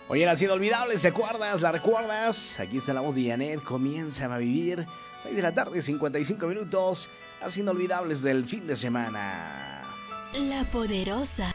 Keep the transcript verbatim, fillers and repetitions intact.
Oye, las inolvidables, ¿te acuerdas? ¿La recuerdas? Aquí está la voz de Janet, comienzan a vivir. seis de la tarde, cincuenta y cinco minutos. Las inolvidables del fin de semana. La Poderosa.